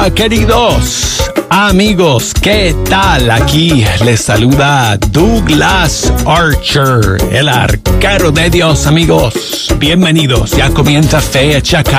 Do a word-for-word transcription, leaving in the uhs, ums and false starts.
Queridos amigos, ¿qué tal? Aquí les saluda Douglas Archer, el arquero de Dios, amigos. Bienvenidos, ya comienza Fecha